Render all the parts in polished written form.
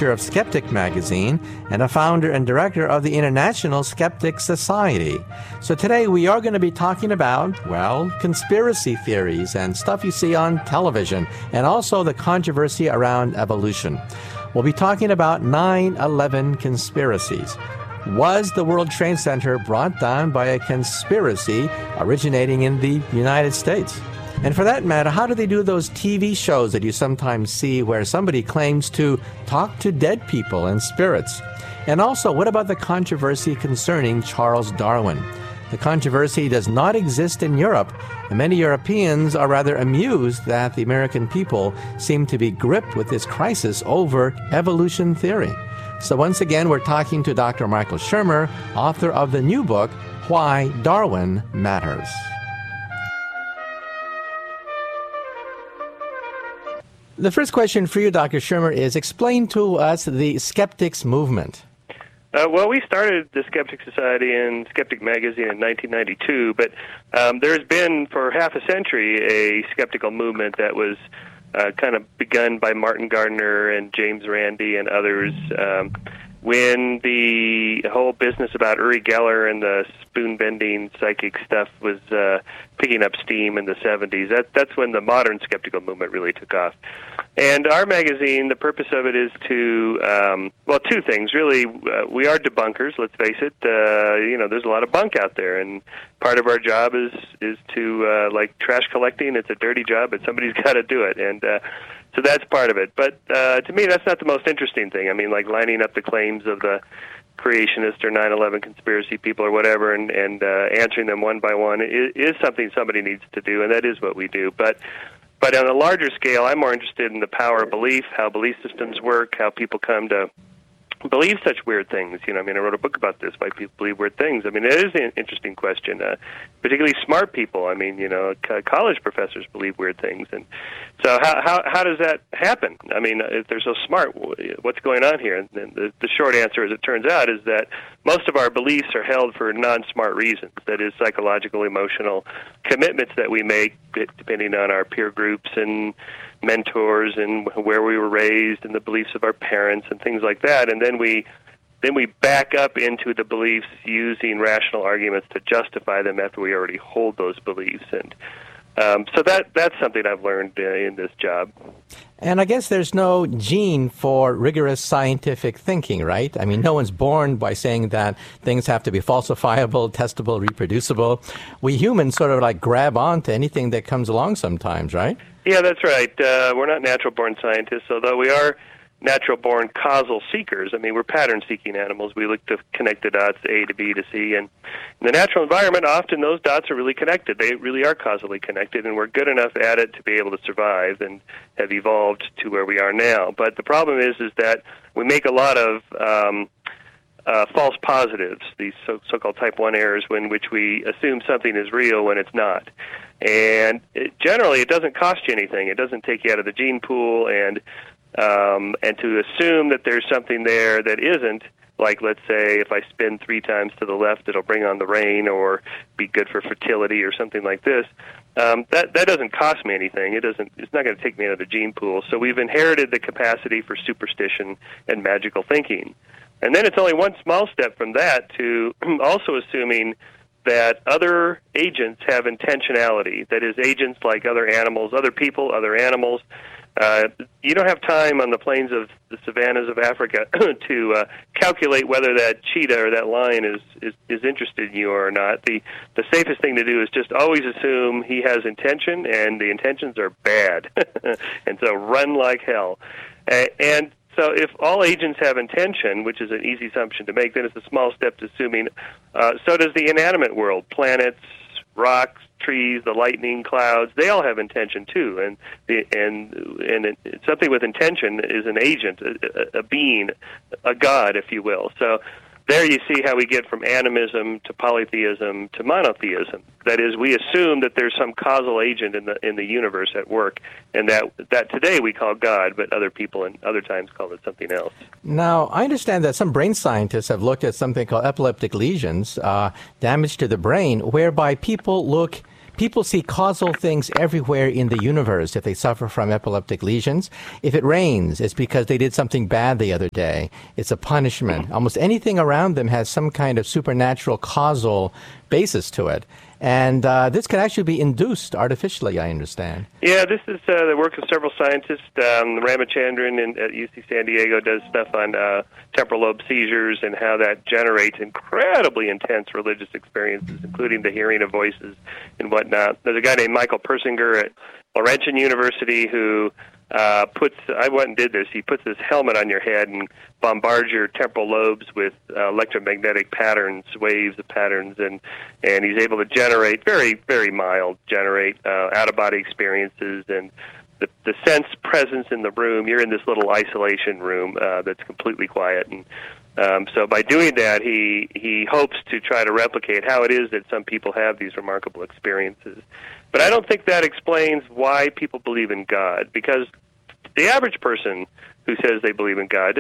publisher of Skeptic magazine and a founder and director of the International Skeptic Society. So today we are going to be talking about, well, conspiracy theories and stuff you see on television, and also the controversy around evolution. We'll be talking about 9/11 conspiracies. Was the World Trade Center brought down by a conspiracy originating in the United States? And for that matter, how do they do those TV shows that you sometimes see where somebody claims to talk to dead people and spirits? And also, what about the controversy concerning Charles Darwin? The controversy does not exist in Europe, and many Europeans are rather amused that the American people seem to be gripped with this crisis over evolution theory. So once again, we're talking to Dr. Michael Shermer, author of the new book, Why Darwin Matters. The first question for you, Dr. Shermer, is explain to us the skeptics movement. Well, we started the Skeptic Society and Skeptic Magazine in 1992, but there's been for half a century a skeptical movement that was kind of begun by Martin Gardner and James Randi and others when the whole business about Uri Geller and the spoon-bending psychic stuff was picking up steam in the 70s. That's when the modern skeptical movement really took off. And our magazine, the purpose of it is to, well, two things, really. We are debunkers, let's face it. There's a lot of bunk out there, and part of our job is to, like trash collecting, it's a dirty job, but somebody's got to do it. And so that's part of it. But to me, that's not the most interesting thing. I mean, like lining up the claims of the creationist or 9/11 conspiracy people or whatever and answering them one by one is something somebody needs to do, and that is what we do. But on a larger scale, I'm more interested in the power of belief, how belief systems work, how people come to believe such weird things. I wrote a book about this, why people believe weird things. I mean, it is an interesting question, particularly smart people. I mean, college professors believe weird things. And so how does that happen? I mean, if they're so smart, what's going on here? And the short answer, as it turns out, is that most of our beliefs are held for non-smart reasons. That is, psychological, emotional commitments that we make depending on our peer groups and mentors and where we were raised and the beliefs of our parents and things like that. And then we back up into the beliefs using rational arguments to justify them after we already hold those beliefs. And so that's something I've learned in this job. And I guess there's no gene for rigorous scientific thinking, right? I mean, no one's born by saying that things have to be falsifiable, testable, reproducible. We humans sort of like grab onto anything that comes along sometimes, right? Yeah, that's right. We're not natural-born scientists, although we are natural-born causal seekers. I mean, we're pattern-seeking animals. We look to connect the dots A to B to C, and in the natural environment, often those dots are really connected. They really are causally connected, and we're good enough at it to be able to survive and have evolved to where we are now. But the problem is that we make a lot of false positives, these so-called type 1 errors, in which we assume something is real when it's not. And generally, it doesn't cost you anything. It doesn't take you out of the gene pool, and to assume that there's something there that isn't, like, let's say, if I spin 3 times to the left, it'll bring on the rain or be good for fertility or something like this. That doesn't cost me anything. It's not going to take me out of the gene pool. So we've inherited the capacity for superstition and magical thinking. And then it's only one small step from that to also assuming that other agents have intentionality. That is, agents like other animals, other people, other animals. You don't have time on the plains of the savannas of Africa to calculate whether that cheetah or that lion is interested in you or not. The safest thing to do is just always assume he has intention, and the intentions are bad. And so run like hell. And so if all agents have intention, which is an easy assumption to make, then it's a small step to assuming so does the inanimate world. Planets, rocks, trees, the lightning, clouds, they all have intention too. And something with intention is an agent, a being, a god, if you will. So there you see how we get from animism to polytheism to monotheism. That is, we assume that there's some causal agent in the universe at work, and that today we call God, but other people in other times call it something else. Now, I understand that some brain scientists have looked at something called epileptic lesions, damage to the brain, whereby people look People see causal things everywhere in the universe if they suffer from epileptic lesions. If it rains, it's because they did something bad the other day. It's a punishment. Almost anything around them has some kind of supernatural causal basis to it. And this can actually be induced artificially, I understand. Yeah, this is the work of several scientists. Ramachandran at UC San Diego does stuff on temporal lobe seizures and how that generates incredibly intense religious experiences, including the hearing of voices and whatnot. There's a guy named Michael Persinger at Laurentian University who I went and did this. He puts this helmet on your head and bombards your temporal lobes with electromagnetic patterns, waves of patterns, and he's able to generate very, very mild, out-of-body experiences and the sense presence in the room. You're in this little isolation room that's completely quiet, and so by doing that, he hopes to try to replicate how it is that some people have these remarkable experiences. But I don't think that explains why people believe in God, because the average person who says they believe in God,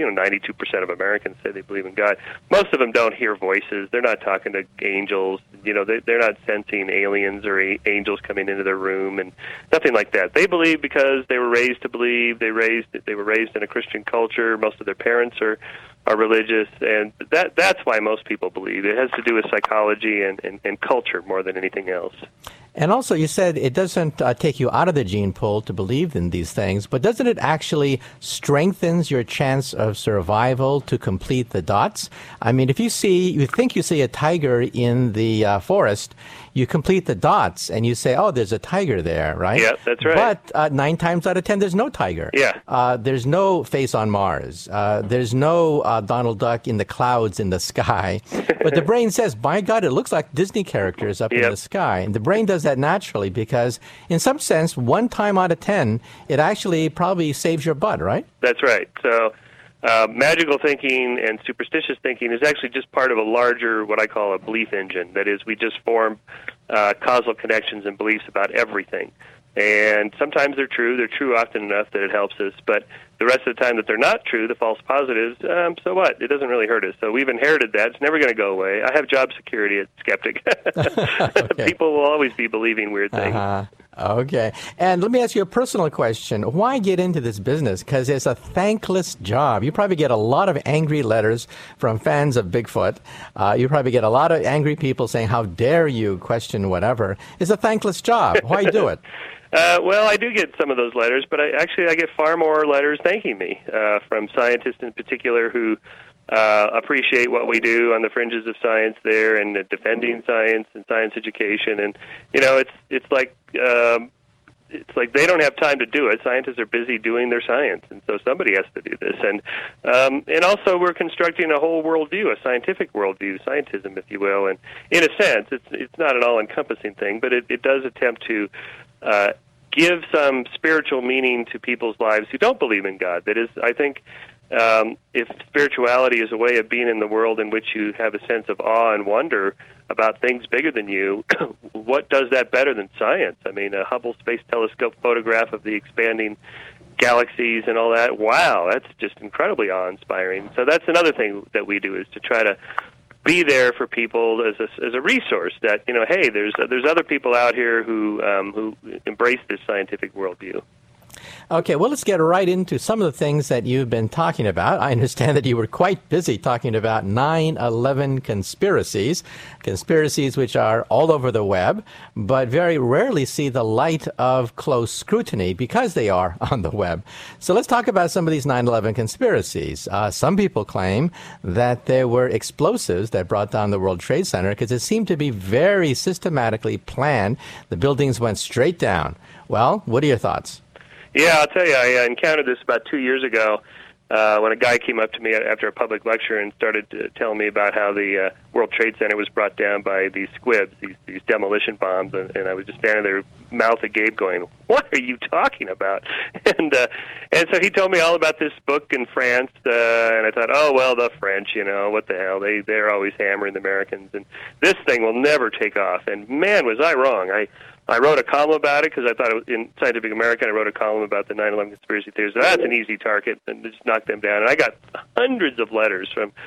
92% of Americans say they believe in God. Most of them don't hear voices. They're not talking to angels. They're not sensing aliens or angels coming into their room and nothing like that. They believe because they were raised to believe. They were raised in a Christian culture. Most of their parents are religious, and that's why most people believe. It has to do with psychology and culture more than anything else. And also, you said it doesn't take you out of the gene pool to believe in these things, but doesn't it actually strengthens your chance of survival to complete the dots? I mean, if you think you see a tiger in the forest, you complete the dots and you say, oh, there's a tiger there, right? Yeah, that's right. But 9 times out of 10, there's no tiger. Yeah. There's no face on Mars. There's no Donald Duck in the clouds in the sky. But the brain says, by God, it looks like Disney characters up in the sky. And the brain does that naturally because, in some sense, 1 time out of 10, it actually probably saves your butt, right? That's right. So magical thinking and superstitious thinking is actually just part of a larger, what I call a belief engine. That is, we just form causal connections and beliefs about everything. And sometimes they're true. They're true often enough that it helps us. But the rest of the time that they're not true, the false positives, so what? It doesn't really hurt us. So we've inherited that. It's never going to go away. I have job security at Skeptic. Okay. People will always be believing weird things. Okay. And let me ask you a personal question. Why get into this business? Because it's a thankless job. You probably get a lot of angry letters from fans of Bigfoot. You probably get a lot of angry people saying, how dare you question whatever. It's a thankless job. Why do it? Well, I do get some of those letters, but I get far more letters thanking me from scientists in particular who appreciate what we do on the fringes of science there and defending science and science education. And it's like they don't have time to do it. Scientists are busy doing their science, and so somebody has to do this. And also we're constructing a whole worldview, a scientific worldview, scientism, if you will. And in a sense, it's not an all-encompassing thing, but it does attempt to give some spiritual meaning to people's lives who don't believe in God. That is, I think, if spirituality is a way of being in the world in which you have a sense of awe and wonder about things bigger than you, what does that better than science? I mean, a Hubble Space Telescope photograph of the expanding galaxies and all that, wow, that's just incredibly awe-inspiring. So that's another thing that we do, is to try to be there for people as a resource that, hey, there's other people out here who embrace this scientific worldview. Okay, well, let's get right into some of the things that you've been talking about. I understand that you were quite busy talking about 9/11 conspiracies which are all over the web, but very rarely see the light of close scrutiny because they are on the web. So let's talk about some of these 9/11 conspiracies. Some people claim that there were explosives that brought down the World Trade Center because it seemed to be very systematically planned. The buildings went straight down. Well, what are your thoughts? Yeah, I'll tell you, I encountered this about 2 years ago when a guy came up to me after a public lecture and started telling me about how the World Trade Center was brought down by these squibs, these demolition bombs, and I was just standing there, mouth agape, going, "What are you talking about?" And so he told me all about this book in France, and I thought, oh well, the French, what the hell? They're always hammering the Americans, and this thing will never take off. And man, was I wrong. I wrote a column about it because I thought it was in Scientific American. I wrote a column about the 9/11 conspiracy theories. So that's an easy target, and just knock them down. And I got hundreds of letters from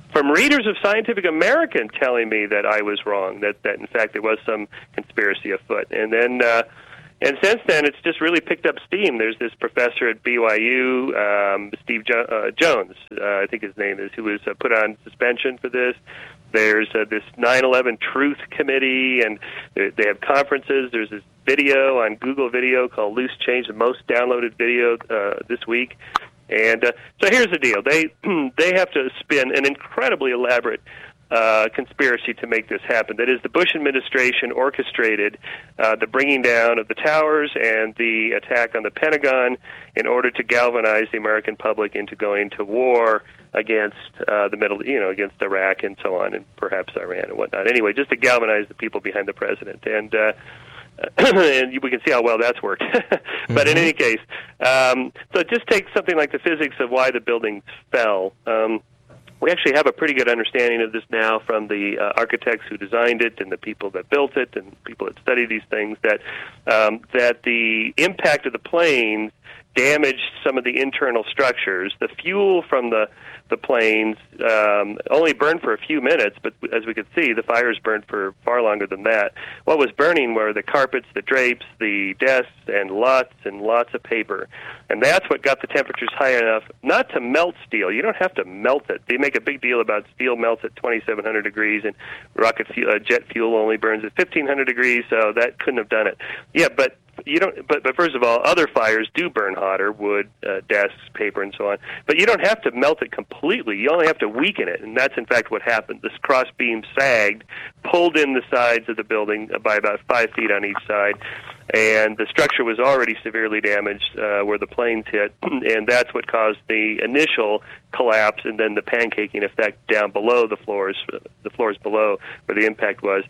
from readers of Scientific American telling me that I was wrong, that in fact there was some conspiracy afoot. And then, and since then, it's just really picked up steam. There's this professor at BYU, Steve Jones, I think his name is, who was put on suspension for this. There's this 9/11 Truth Committee, and they have conferences. There's this video on Google Video called Loose Change, the most downloaded video this week. And so here's the deal. They have to spin an incredibly elaborate conspiracy to make this happen. That is, the Bush administration orchestrated the bringing down of the towers and the attack on the Pentagon in order to galvanize the American public into going to war against against Iraq and so on, and perhaps Iran and whatnot. Anyway, just to galvanize the people behind the president. And and we can see how well that's worked. But in any case, so just take something like the physics of why the buildings fell. We actually have a pretty good understanding of this now from the architects who designed it and the people that built it and people that study these things, that that the impact of the planes damaged some of the internal structures. The fuel from the planes only burned for a few minutes, but as we could see, the fires burned for far longer than that. What was burning were the carpets, the drapes, the desks, and lots of paper. And that's what got the temperatures high enough not to melt steel. You don't have to melt it. They make a big deal about steel melts at 2,700 degrees, and jet fuel only burns at 1,500 degrees, so that couldn't have done it. Yeah, but you don't. But first of all, other fires do burn hotter: wood, desks, paper, and so on. But you don't have to melt it completely. You only have to weaken it, and that's in fact what happened. This cross beam sagged, pulled in the sides of the building by about 5 feet on each side, and the structure was already severely damaged where the planes hit, and that's what caused the initial collapse, and then the pancaking effect down below the floors below where the impact was.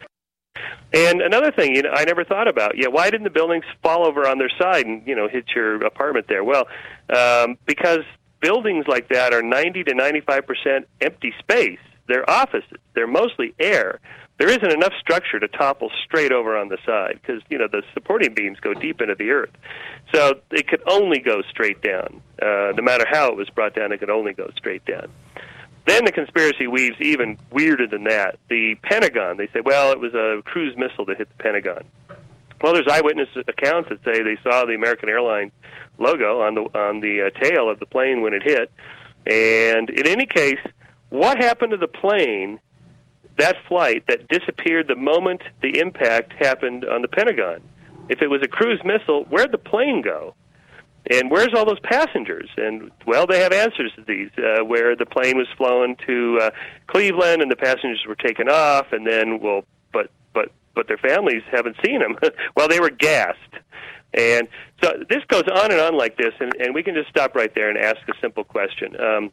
And another thing, I never thought about, why didn't the buildings fall over on their side and, hit your apartment there? Well, because buildings like that are 90 to 95% empty space. They're offices. They're mostly air. There isn't enough structure to topple straight over on the side because, the supporting beams go deep into the earth. So it could only go straight down. No matter how it was brought down, it could only go straight down. Then the conspiracy weaves even weirder than that. The Pentagon, they say, well, it was a cruise missile that hit the Pentagon. Well, there's eyewitness accounts that say they saw the American Airlines logo on the tail of the plane when it hit. And in any case, what happened to the plane, that flight, that disappeared the moment the impact happened on the Pentagon? If it was a cruise missile, where'd the plane go? And where's all those passengers? And, well, they have answers to these, where the plane was flown to Cleveland and the passengers were taken off, and then, but their families haven't seen them. Well, they were gassed. And so this goes on and on like this, and we can just stop right there and ask a simple question.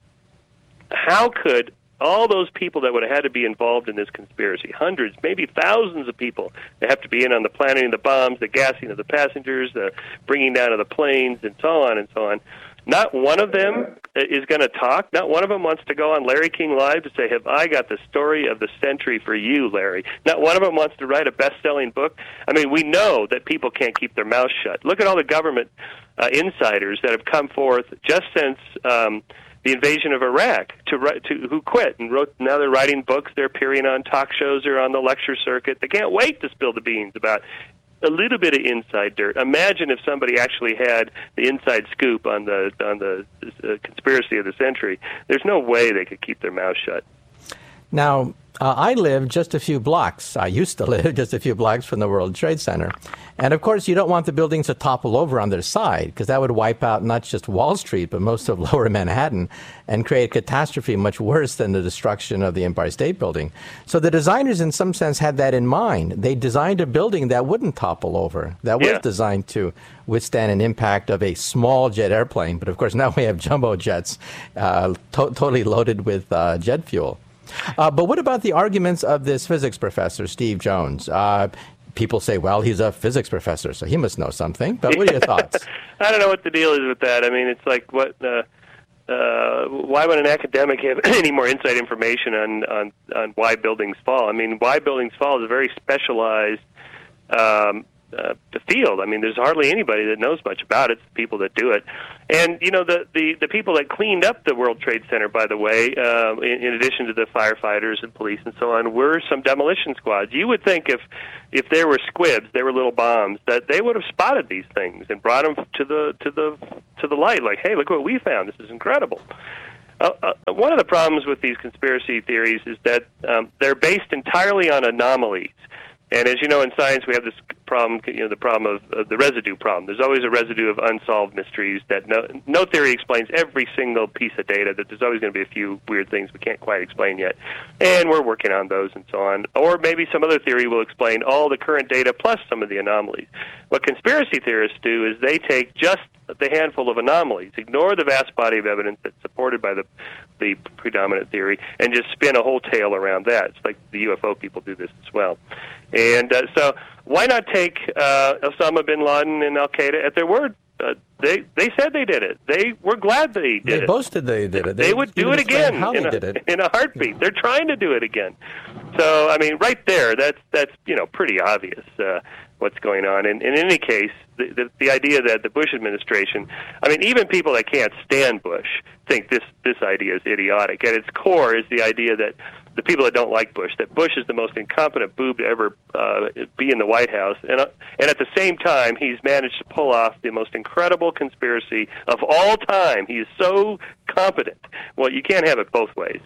How could all those people that would have had to be involved in this conspiracy, hundreds, maybe thousands of people that have to be in on the planning of the bombs, the gassing of the passengers, the bringing down of the planes, and so on, not one of them is going to talk. Not one of them wants to go on Larry King Live to say, have I got the story of the century for you, Larry? Not one of them wants to write a best-selling book. I mean, we know that people can't keep their mouths shut. Look at all the government insiders that have come forth just since the invasion of Iraq who quit and wrote. Now they're writing books. They're appearing on talk shows or on the lecture circuit. They can't wait to spill the beans about a little bit of inside dirt. Imagine if somebody actually had the inside scoop on the conspiracy of the century. There's no way they could keep their mouth shut. Now, I live just a few blocks. I used to live just a few blocks from the World Trade Center. And, of course, you don't want the buildings to topple over on their side because that would wipe out not just Wall Street, but most of lower Manhattan and create a catastrophe much worse than the destruction of the Empire State Building. So the designers, in some sense, had that in mind. They designed a building that wouldn't topple over, that was designed to withstand an impact of a small jet airplane. But, of course, now we have jumbo jets totally loaded with jet fuel. But what about the arguments of this physics professor, Steve Jones? People say, well, he's a physics professor, so he must know something. But what are your thoughts? I don't know what the deal is with that. I mean, it's like, why would an academic have any more inside information on why buildings fall? I mean, why buildings fall is a very specialized the field. I mean, there's hardly anybody that knows much about it. It's the people that do it. And, you know, the people that cleaned up the World Trade Center, by the way, in addition to the firefighters and police and so on, were some demolition squads. You would think if there were squibs, there were little bombs, that they would have spotted these things and brought them to the light, like, hey, look what we found. This is incredible. One of the problems with these conspiracy theories is that they're based entirely on anomalies. And as you know, in science, we have this problem, the problem of the residue problem. There's always a residue of unsolved mysteries that no theory explains every single piece of data, that there's always going to be a few weird things we can't quite explain yet. And we're working on those and so on. Or maybe some other theory will explain all the current data plus some of the anomalies. What conspiracy theorists do is they take just the handful of anomalies, ignore the vast body of evidence that's supported by the predominant theory, and just spin a whole tale around that. It's like the UFO people do this as well. And so why not take Osama bin Laden and Al-Qaeda at their word? They said they did it. They were glad they did it. They boasted they did it. They would do it again in a heartbeat. They're trying to do it again. So, I mean, right there, that's pretty obvious what's going on. And in any case, the idea that the Bush administration, I mean, even people that can't stand Bush think this idea is idiotic. At its core is the idea that the people that don't like Bush, that Bush is the most incompetent boob to ever be in the White House, and at the same time, he's managed to pull off the most incredible conspiracy of all time. He is so competent. Well, you can't have it both ways.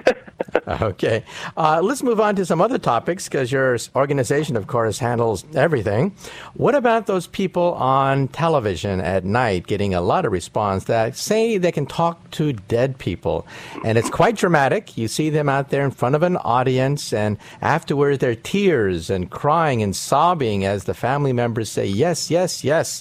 Okay. Let's move on to some other topics, because your organization, of course, handles everything. What about those people on television at night getting a lot of response that say they can talk to dead people? And it's quite dramatic. You see them out there in front of an audience, and afterwards they're tears and crying and sobbing as the family members say, yes, yes, yes.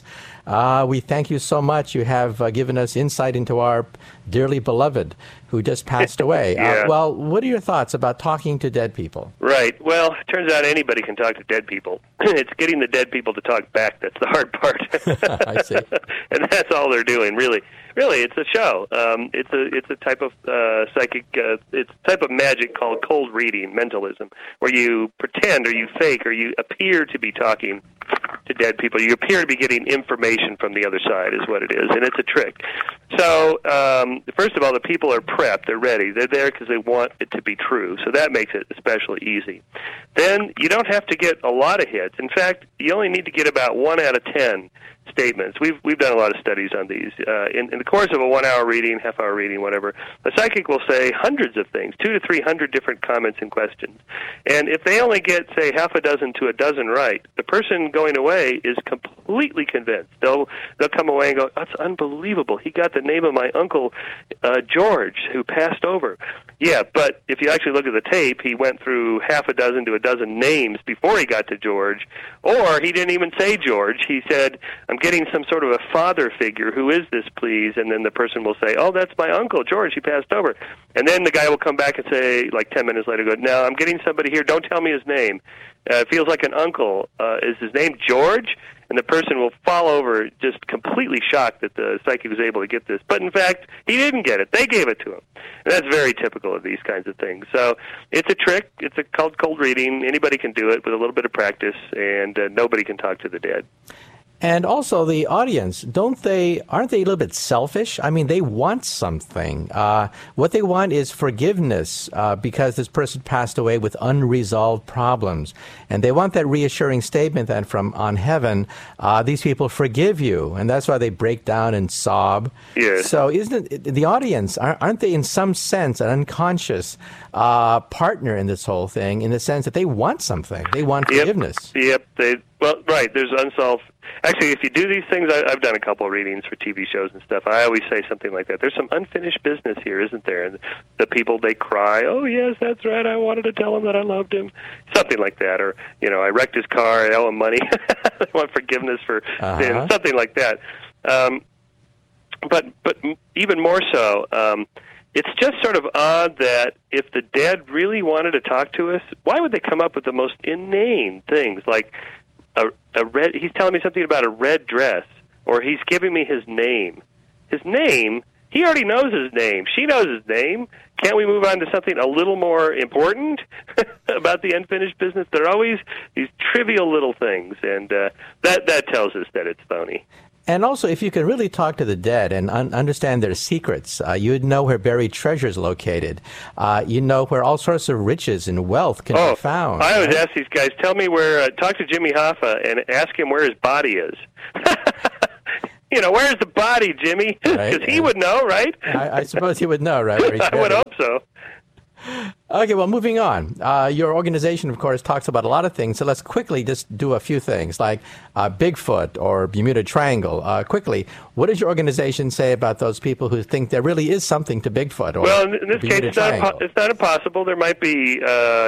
We thank you so much. You have given us insight into our dearly beloved who just passed away. Yeah. Well, what are your thoughts about talking to dead people? Right. Well, it turns out anybody can talk to dead people. It's getting the dead people to talk back that's the hard part. I see. And that's all they're doing, really. Really, it's a show. It's a type of psychic. It's a type of magic called cold reading, mentalism, where you pretend or you fake or you appear to be talking to dead people. You appear to be getting information from the other side, is what it is, and it's a trick. So, first of all, the people are prepped. They're ready. They're there because they want it to be true. So that makes it especially easy. Then you don't have to get a lot of hits. In fact, you only need to get about 1 out of 10 statements. We've done a lot of studies on these. In the course of a 1 hour reading, half hour reading, whatever, a psychic will say hundreds of things, 200 to 300 different comments and questions. And if they only get, say, half a dozen to a dozen right, the person going away is completely convinced. They'll come away and go, that's unbelievable. He got the name of my uncle, George, who passed over. Yeah, but if you actually look at the tape, he went through half a dozen to a dozen names before he got to George, or he didn't even say George. He said, I'm getting some sort of a father figure. Who is this, please? And then the person will say, oh, that's my uncle, George. He passed over. And then the guy will come back and say, like 10 minutes later, go, no, I'm getting somebody here. Don't tell me his name. It feels like an uncle. Is his name George? And the person will fall over just completely shocked that the psychic was able to get this. But in fact, he didn't get it. They gave it to him. And that's very typical of these kinds of things. So it's a trick. It's called cold reading. Anybody can do it with a little bit of practice, and nobody can talk to the dead. And also the audience, aren't they a little bit selfish? I mean, they want something. What they want is forgiveness because this person passed away with unresolved problems. And they want that reassuring statement that from on heaven, these people forgive you. And that's why they break down and sob. Yes. So isn't it, the audience, aren't they in some sense an unconscious partner in this whole thing, in the sense that they want something? They want forgiveness. Yep. Well, right. There's unsolved. Actually, if you do these things, I've done a couple of readings for TV shows and stuff. I always say something like that. There's some unfinished business here, isn't there? And the people, they cry, oh, yes, that's right. I wanted to tell him that I loved him. Something like that. Or, I wrecked his car. I owe him money. I want forgiveness for sin. Something like that. But even more so, it's just sort of odd that if the dead really wanted to talk to us, why would they come up with the most inane things like he's telling me something about a red dress, or he's giving me his name. His name? He already knows his name. She knows his name. can't we move on to something a little more important about the unfinished business? There are always these trivial little things, and that tells us that it's phony. And also, if you can really talk to the dead and understand their secrets, you'd know where buried treasure is located. You know where all sorts of riches and wealth can be found. I always ask these guys, talk to Jimmy Hoffa and ask him where his body is. Where's the body, Jimmy? Because he would know, right? I suppose he would know, right? I would hope so. Okay, well, moving on. Your organization, of course, talks about a lot of things, so let's quickly just do a few things, like Bigfoot or Bermuda Triangle. Quickly, what does your organization say about those people who think there really is something to Bigfoot? Or well, in this Bermuda case, it's not impossible. There might be, a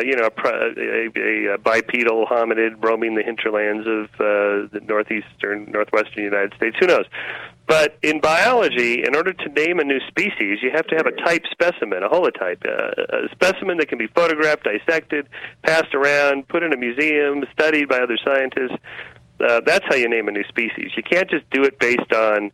bipedal hominid roaming the hinterlands of the northeastern, northwestern United States. Who knows? But in biology, in order to name a new species, you have to have a type specimen, a holotype, a specimen that can be photographed, dissected, passed around, put in a museum, studied by other scientists. That's how you name a new species. You can't just do it based on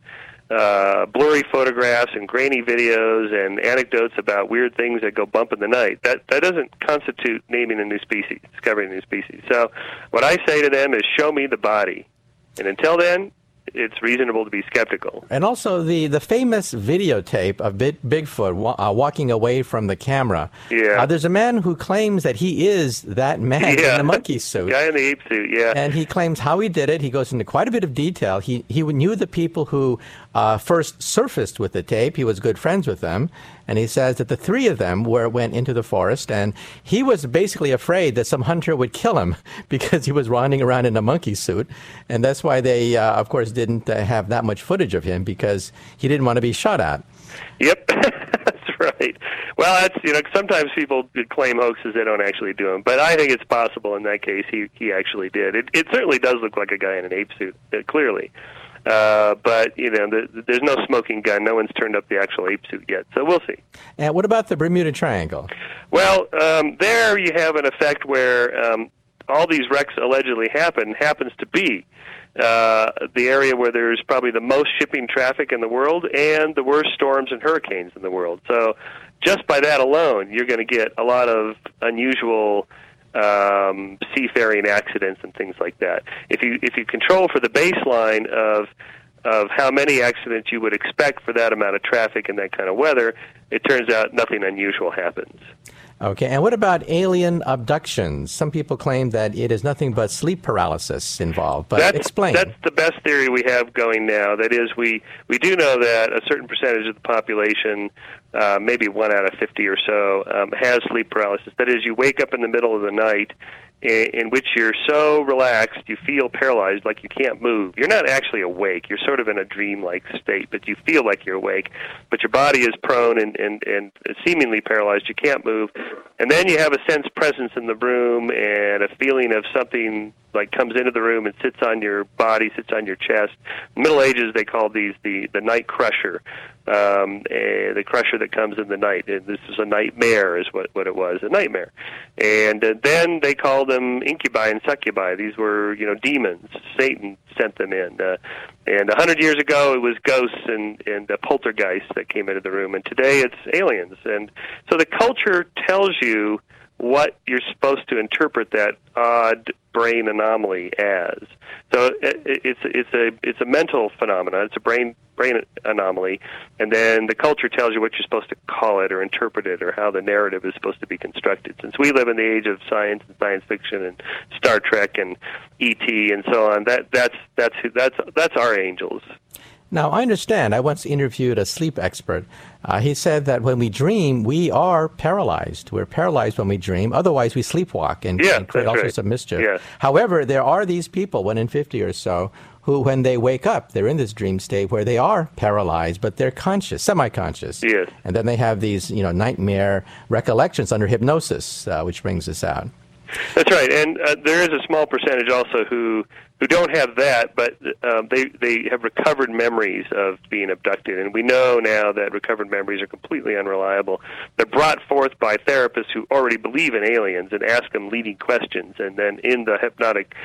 blurry photographs and grainy videos and anecdotes about weird things that go bump in the night. That doesn't constitute naming a new species, discovering a new species. So what I say to them is, show me the body. And until then, it's reasonable to be skeptical. And also the famous videotape of Bigfoot walking away from the camera. Yeah. There's a man who claims that he is that man in the monkey suit. Guy in the ape suit, yeah. And he claims how he did it. He goes into quite a bit of detail. He knew the people who first surfaced with the tape. He was good friends with them. And he says that the three of them went into the forest, and he was basically afraid that some hunter would kill him because he was running around in a monkey suit. And that's why they, of course, didn't have that much footage of him, because he didn't want to be shot at. Yep, that's right. Well, sometimes people claim hoaxes, they don't actually do them. But I think it's possible in that case he actually did. It certainly does look like a guy in an ape suit, clearly. But, there's no smoking gun. No one's turned up the actual ape suit yet, so we'll see. And what about the Bermuda Triangle? Well, there you have an effect where all these wrecks allegedly happens to be the area where there's probably the most shipping traffic in the world and the worst storms and hurricanes in the world. So just by that alone, you're going to get a lot of unusual seafaring accidents and things like that. If you control for the baseline of how many accidents you would expect for that amount of traffic and that kind of weather, it turns out nothing unusual happens. Okay, and what about alien abductions? Some people claim that it is nothing but sleep paralysis involved, but explain. That's the best theory we have going now. That is, we do know that a certain percentage of the population, maybe 1 out of 50 or so, has sleep paralysis. That is, you wake up in the middle of the night in which you're so relaxed you feel paralyzed, like you can't move. You're not actually awake. You're sort of in a dream-like state, but you feel like you're awake. But your body is prone and seemingly paralyzed. You can't move. And then you have a sense presence in the room and a feeling of something like comes into the room and sits on your body, sits on your chest. In the Middle Ages, they called these the night crusher, the crusher that comes in the night. And this is a nightmare, is what it was, a nightmare. And then they called them incubi and succubi. These were, demons. Satan sent them in. And 100 years ago, it was ghosts and poltergeists that came into the room. And today, it's aliens. And so the culture tells you what you're supposed to interpret that odd brain anomaly as. So it's a mental phenomenon. It's a brain anomaly, and then the culture tells you what you're supposed to call it or interpret it, or how the narrative is supposed to be constructed. Since we live in the age of science and science fiction and Star Trek and E.T. and so on, that's our angels. Now, I understand. I once interviewed a sleep expert. He said that when we dream, we are paralyzed. We're paralyzed when we dream. Otherwise, we sleepwalk and create all sorts of mischief. Yeah. However, there are these people, 1 in 50 or so, who, when they wake up, they're in this dream state where they are paralyzed, but they're conscious, semi-conscious. Yes. And then they have these, nightmare recollections under hypnosis, which brings us out. That's right, and there is a small percentage also who don't have that, but they have recovered memories of being abducted, and we know now that recovered memories are completely unreliable. They're brought forth by therapists who already believe in aliens and ask them leading questions, and then in the hypnotic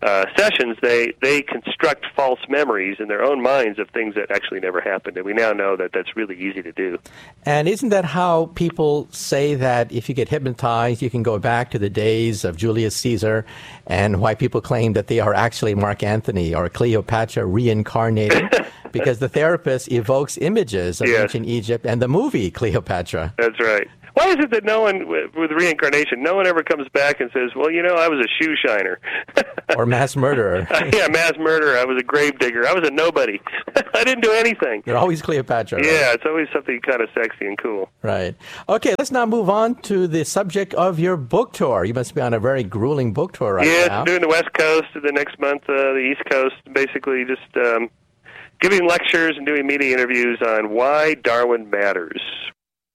sessions, they construct false memories in their own minds of things that actually never happened, and we now know that that's really easy to do. And isn't that how people say that if you get hypnotized, you can go back to the days of Julius Caesar, and why people claim that they are actually Mark Antony or Cleopatra reincarnated? Because the therapist evokes images of ancient Egypt and the movie Cleopatra. That's right. Why is it that no one, with reincarnation, no one ever comes back and says, well, I was a shoe shiner. Or mass murderer. Yeah, mass murderer. I was a grave digger. I was a nobody. I didn't do anything. You're always Cleopatra. Right? Yeah, it's always something kind of sexy and cool. Right. Okay, let's now move on to the subject of your book tour. You must be on a very grueling book tour right now. Yeah, doing the West Coast, the next month the East Coast, basically just giving lectures and doing media interviews on why Darwin matters.